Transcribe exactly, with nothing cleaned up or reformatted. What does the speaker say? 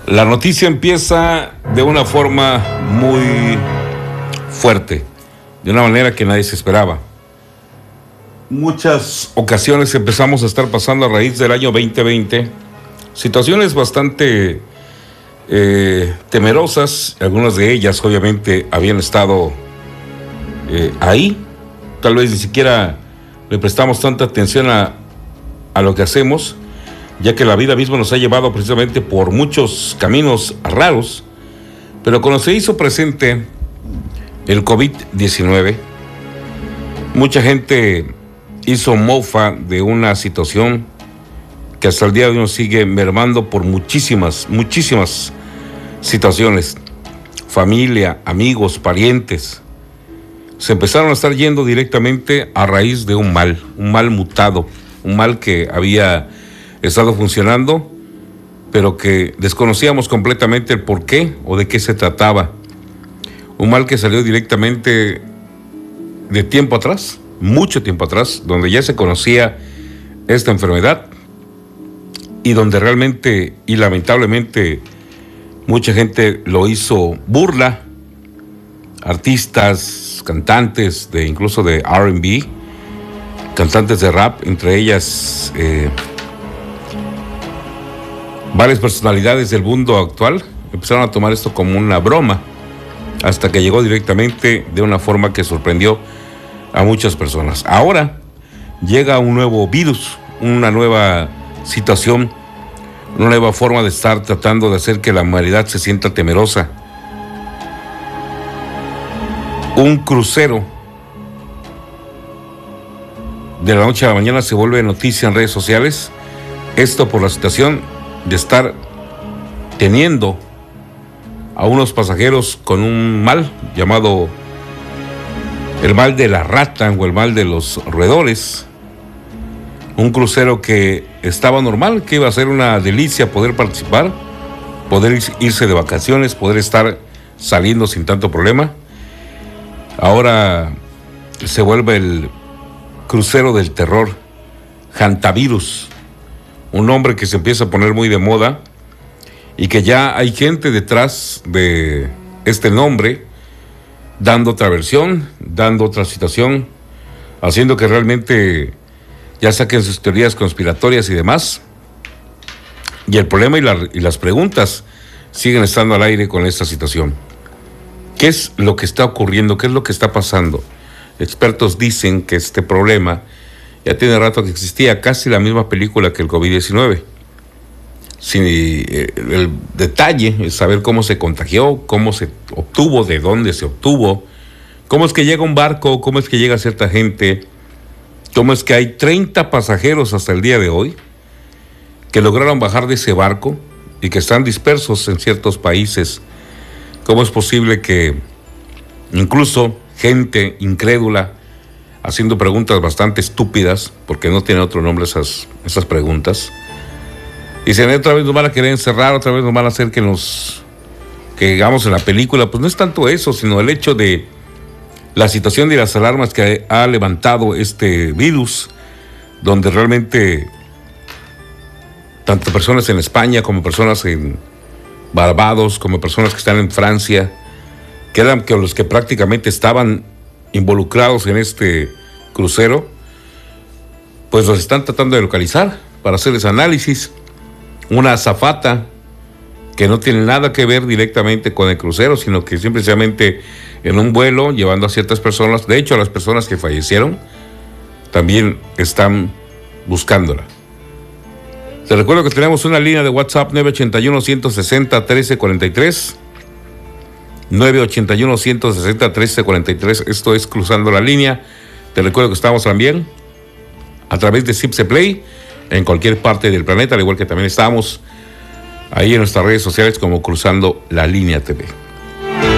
La noticia empieza de una forma muy fuerte, de una manera que nadie se esperaba. Muchas ocasiones empezamos a estar pasando a raíz del año veinte veinte situaciones bastante eh, temerosas. Algunas de ellas obviamente habían estado eh, ahí. Tal vez ni siquiera le prestamos tanta atención a, a lo que hacemos, ya que la vida misma nos ha llevado precisamente por muchos caminos raros. Pero cuando se hizo presente el COVID diecinueve, mucha gente hizo mofa de una situación que hasta el día de hoy nos sigue mermando por muchísimas, muchísimas situaciones. Familia, amigos, parientes, se empezaron a estar yendo directamente a raíz de un mal, un mal mutado, un mal que había estado funcionando, pero que desconocíamos completamente el por qué o de qué se trataba. Un mal que salió directamente de tiempo atrás, mucho tiempo atrás, donde ya se conocía esta enfermedad y donde realmente y lamentablemente mucha gente lo hizo burla. Artistas, cantantes, de incluso de R and B, cantantes de rap, entre ellas eh, varias personalidades del mundo actual, empezaron a tomar esto como una broma, hasta que llegó directamente de una forma que sorprendió a muchas personas. Ahora llega un nuevo virus, una nueva situación, una nueva forma de estar tratando de hacer que la humanidad se sienta temerosa. Un crucero de la noche a la mañana se vuelve noticia en redes sociales. Esto por la situación de estar teniendo a unos pasajeros con un mal llamado el mal de la rata o el mal de los roedores. Un crucero que estaba normal, que iba a ser una delicia poder participar, poder irse de vacaciones, poder estar saliendo sin tanto problema. Ahora se vuelve el crucero del terror, Hantavirus, un nombre que se empieza a poner muy de moda y que ya hay gente detrás de este nombre dando otra versión, dando otra situación, haciendo que realmente ya saquen sus teorías conspiratorias y demás. Y el problema y, la, y las preguntas siguen estando al aire con esta situación. ¿Qué es lo que está ocurriendo? ¿Qué es lo que está pasando? Expertos dicen que este problema ya tiene rato que existía, casi la misma película que el COVID diecinueve. Si, eh, el detalle es saber cómo se contagió, cómo se obtuvo, de dónde se obtuvo, cómo es que llega un barco, cómo es que llega cierta gente, cómo es que hay treinta pasajeros hasta el día de hoy que lograron bajar de ese barco y que están dispersos en ciertos países. ¿Cómo es posible que incluso gente incrédula, haciendo preguntas bastante estúpidas, porque no tienen otro nombre esas, esas preguntas, dicen, otra vez nos van a querer encerrar, otra vez nos van a hacer que nos que hagamos en la película? Pues no es tanto eso, sino el hecho de la situación de las alarmas que ha levantado este virus, donde realmente tanto personas en España como personas en Barbados, como personas que están en Francia, que eran que los que prácticamente estaban involucrados en este crucero, pues los están tratando de localizar para hacerles análisis. Una azafata que no tiene nada que ver directamente con el crucero, sino que simplemente en un vuelo llevando a ciertas personas, de hecho a las personas que fallecieron, también están buscándola. Te recuerdo que tenemos una línea de WhatsApp nueve ocho uno, uno seis cero, uno tres cuatro tres. nueve ocho uno, uno seis cero, uno tres cuatro tres. Esto es Cruzando la Línea. Te recuerdo que estamos también a través de Zipse Play en cualquier parte del planeta, al igual que también estamos ahí en nuestras redes sociales como Cruzando la Línea T V.